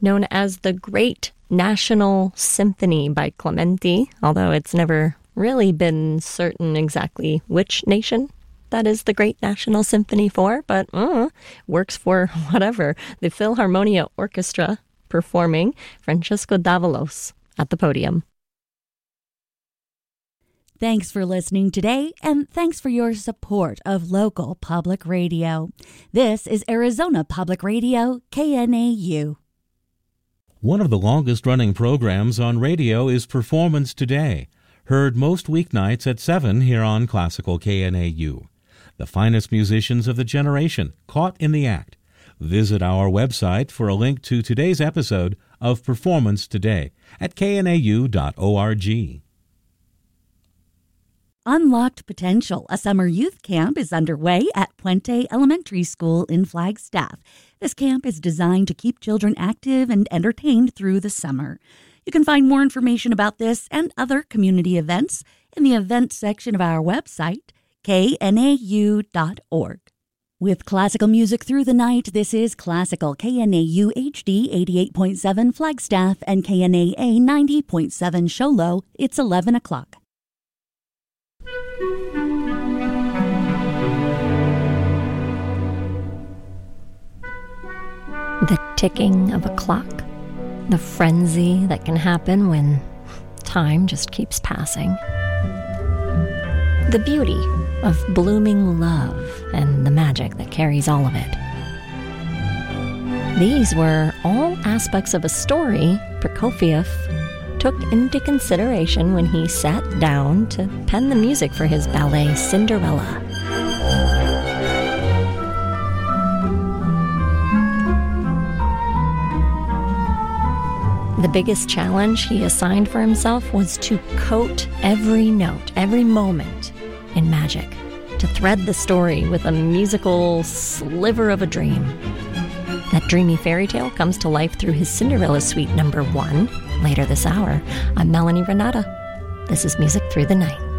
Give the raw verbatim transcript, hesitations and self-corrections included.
known as the Great National Symphony by Clementi, although it's never really been certain exactly which nation that is the Great National Symphony for, but uh, works for whatever. The Philharmonia Orchestra performing Francesco Davalos at the podium. Thanks for listening today, and thanks for your support of local public radio. This is Arizona Public Radio, K N A U. One of the longest-running programs on radio is Performance Today, heard most weeknights at seven here on Classical K N A U. The finest musicians of the generation caught in the act. Visit our website for a link to today's episode of Performance Today at k n a u dot org. Unlocked Potential, a summer youth camp, is underway at Puente Elementary School in Flagstaff. This camp is designed to keep children active and entertained through the summer. You can find more information about this and other community events in the events section of our website, k n a u dot org. With classical music through the night, this is Classical K N A U H D eighty-eight point seven Flagstaff and K N A A ninety point seven Show Low. It's eleven o'clock. The ticking of a clock, the frenzy that can happen when time just keeps passing. The beauty of blooming love and the magic that carries all of it. These were all aspects of a story Prokofiev took into consideration when he sat down to pen the music for his ballet Cinderella. The biggest challenge he assigned for himself was to coat every note, every moment in magic, to thread the story with a musical sliver of a dream. That dreamy fairy tale comes to life through his Cinderella Suite number one later this hour. I'm Melanie Renata. This is Music Through the Night.